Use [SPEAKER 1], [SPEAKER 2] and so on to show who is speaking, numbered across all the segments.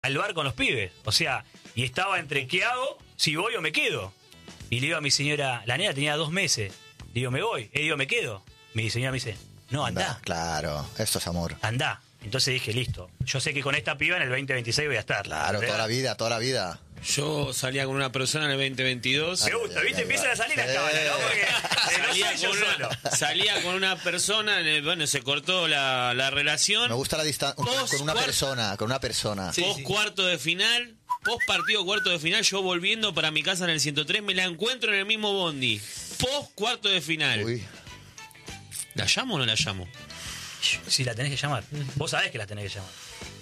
[SPEAKER 1] al bar con los pibes. O sea, y estaba entre ¿qué hago? Si voy o me quedo. Y le digo a mi señora, la nena tenía 2 meses. Le digo, me voy. Digo, me quedo. Mi señora me dice, no, andá.
[SPEAKER 2] Claro, esto es amor.
[SPEAKER 1] Andá. Entonces dije, listo. Yo sé que con esta piba en el 2026 voy a estar.
[SPEAKER 2] Claro, toda la vida.
[SPEAKER 3] Yo salía con una persona en el 2022.
[SPEAKER 1] Me gusta, ¿viste? Empiezan a salir las cábalas, ¿no? Porque
[SPEAKER 3] salía con una persona, bueno, se cortó la relación.
[SPEAKER 2] Me gusta la distancia. Con una persona.
[SPEAKER 3] Sí, post cuarto de final, post partido cuarto de final, yo volviendo para mi casa en el 103, me la encuentro en el mismo bondi. Post cuarto de final.
[SPEAKER 2] Uy.
[SPEAKER 3] ¿La llamo o no la llamo?
[SPEAKER 1] Si la tenés que llamar. Vos sabés que la tenés que llamar.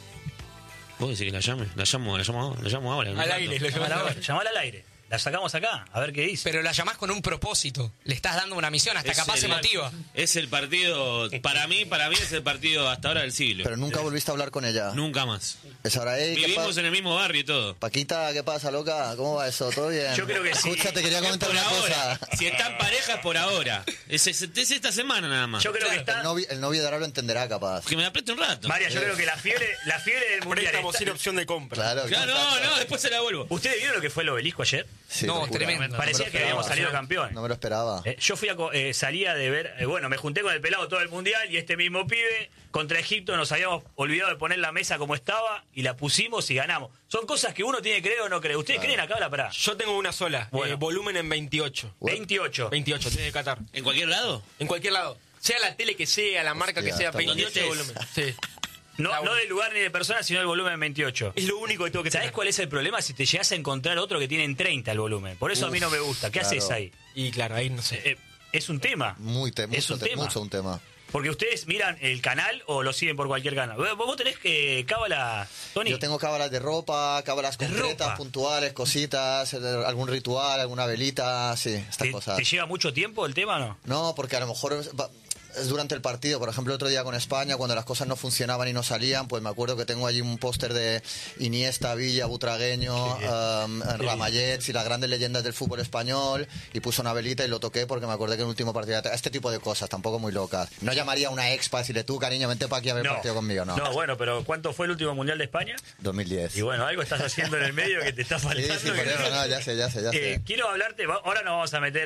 [SPEAKER 3] ¿Vos decís que la llame? La llamo ahora.
[SPEAKER 4] Al aire,
[SPEAKER 1] llamala al aire. La sacamos acá, a ver qué dice.
[SPEAKER 4] Pero la llamás con un propósito. Le estás dando una misión, hasta capaz se motiva.
[SPEAKER 3] Es el partido, para mí es el partido hasta ahora del siglo.
[SPEAKER 2] Pero nunca volviste a hablar con ella.
[SPEAKER 3] Nunca más.
[SPEAKER 2] Es ahora,
[SPEAKER 3] vivimos en el mismo barrio y todo.
[SPEAKER 2] Paquita, ¿qué pasa, loca? ¿Cómo va eso? ¿Todo bien?
[SPEAKER 1] Yo creo que sí.
[SPEAKER 2] Escucha, te quería comentar una cosa.
[SPEAKER 3] Si está en pareja es por ahora. Es esta semana nada más.
[SPEAKER 1] Yo creo que está...
[SPEAKER 2] El novio de ahora lo entenderá, capaz.
[SPEAKER 3] Que me la preste un rato.
[SPEAKER 1] María, yo creo que la fiebre del mundial
[SPEAKER 5] Préstamo sin opción de compra.
[SPEAKER 2] Claro,
[SPEAKER 3] no, después se la vuelvo.
[SPEAKER 1] ¿Ustedes vieron lo que fue el Obelisco ayer?
[SPEAKER 2] Sí,
[SPEAKER 4] no,
[SPEAKER 2] locura.
[SPEAKER 4] tremendo.
[SPEAKER 1] Parecía que habíamos salido campeón.
[SPEAKER 2] No me lo esperaba.
[SPEAKER 1] Yo salía de ver, me junté con el pelado todo el mundial y este mismo pibe contra Egipto nos habíamos olvidado de poner la mesa como estaba y la pusimos y ganamos. Son cosas que uno tiene que creer o no cree. ¿Ustedes creen acá la pará?
[SPEAKER 5] Yo tengo una sola,
[SPEAKER 1] Bueno.
[SPEAKER 5] volumen en 28.
[SPEAKER 1] 28.
[SPEAKER 5] 28, tiene Qatar.
[SPEAKER 3] ¿En cualquier lado?
[SPEAKER 5] En cualquier lado. Sea la tele que sea, la marca que sea, 28 volumen. Sí.
[SPEAKER 1] No de lugar ni de persona, sino el volumen 28.
[SPEAKER 5] Es lo único que tengo que
[SPEAKER 1] ¿Sabés
[SPEAKER 5] tener.
[SPEAKER 1] cuál es el problema? Si te llegas a encontrar otro que tiene en 30 el volumen. Por eso a mí no me gusta. ¿Qué haces ahí?
[SPEAKER 5] Y claro, ahí no sé.
[SPEAKER 1] Es un tema.
[SPEAKER 2] Mucho un tema.
[SPEAKER 1] Porque ustedes miran el canal o lo siguen por cualquier canal. ¿Vos tenés cábala, Tony?
[SPEAKER 2] Yo tengo cábalas de ropa, cábalas concretas, puntuales, cositas, algún ritual, alguna velita, sí, estas cosas.
[SPEAKER 1] ¿Te lleva mucho tiempo el tema o no?
[SPEAKER 2] No, porque a lo mejor es durante el partido. Por ejemplo, el otro día con España, cuando las cosas no funcionaban y no salían, pues me acuerdo que tengo allí un póster de Iniesta, Villa, Butragueño, Ramallets y las grandes leyendas del fútbol español, y puse una velita y lo toqué porque me acordé que en el último partido... Este tipo de cosas, tampoco muy locas. No llamaría a una ex para decirle, tú, cariño, vente para aquí a ver el partido conmigo, no.
[SPEAKER 1] No, bueno, pero ¿cuánto fue el último Mundial de España?
[SPEAKER 2] 2010.
[SPEAKER 1] Y bueno, algo estás haciendo en el medio que te está faltando.
[SPEAKER 2] Sí, por eso, no, ya sé.
[SPEAKER 1] Quiero hablarte, ahora nos vamos a meter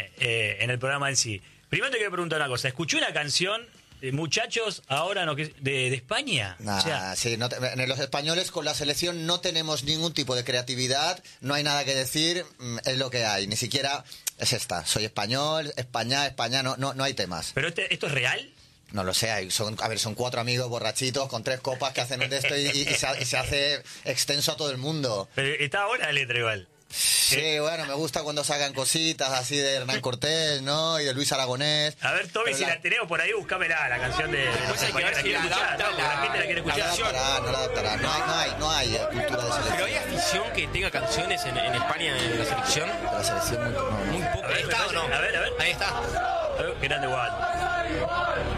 [SPEAKER 1] en el programa en sí. Primero te quiero preguntar una cosa. Escuché una canción de muchachos ahora de España.
[SPEAKER 2] Nah, los españoles con la selección no tenemos ningún tipo de creatividad, no hay nada que decir, es lo que hay. Ni siquiera es esta. Soy español, España, no hay temas.
[SPEAKER 1] ¿Pero esto es real?
[SPEAKER 2] No lo sé, son 4 amigos borrachitos con 3 copas que hacen de esto y se hace extenso a todo el mundo.
[SPEAKER 1] Pero está buena la letra igual.
[SPEAKER 2] Sí, bueno, me gusta cuando sacan cositas así de Hernán Cortés, ¿no? Y de Luis Aragonés.
[SPEAKER 1] A ver, Toby, si la tenemos por ahí, búscamela, la canción de los españoles. La quiere escuchar, la gente la quiere escuchar.
[SPEAKER 2] No la adaptará. No hay cultura de selección.
[SPEAKER 5] ¿Pero hay afición que tenga canciones en España en la selección?
[SPEAKER 2] De la selección
[SPEAKER 5] muy poco.
[SPEAKER 1] ¿Ahí está o no? A ver.
[SPEAKER 4] Ahí está.
[SPEAKER 1] Grande igual.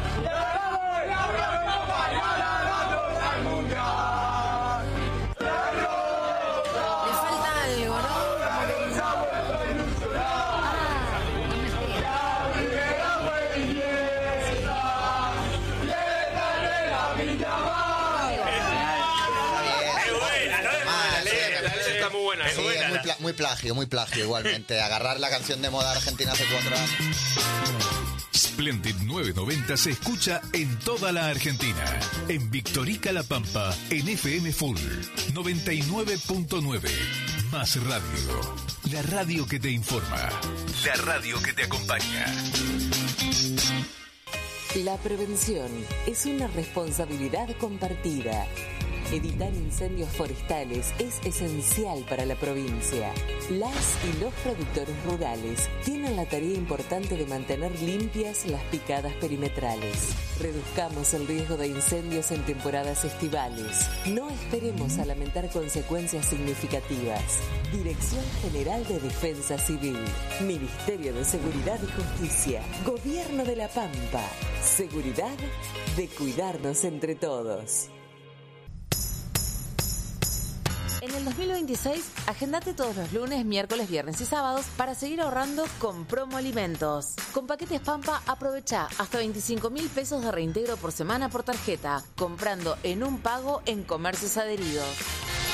[SPEAKER 2] Muy plagio igualmente. Agarrar la canción de moda argentina hace 4 años.
[SPEAKER 6] Splendid 990 se escucha en toda la Argentina. En Victorica La Pampa, en FM Full 99.9. Más radio. La radio que te informa. La radio que te acompaña.
[SPEAKER 7] La prevención es una responsabilidad compartida. Evitar incendios forestales es esencial para la provincia. Las y los productores rurales tienen la tarea importante de mantener limpias las picadas perimetrales. Reduzcamos el riesgo de incendios en temporadas estivales. No esperemos a lamentar consecuencias significativas. Dirección General de Defensa Civil. Ministerio de Seguridad y Justicia. Gobierno de La Pampa. Seguridad de cuidarnos entre todos.
[SPEAKER 8] En el 2026, agendate todos los lunes, miércoles, viernes y sábados para seguir ahorrando con Promo Alimentos. Con Paquetes Pampa, aprovecha hasta 25.000 pesos de reintegro por semana por tarjeta, comprando en un pago en comercios adheridos.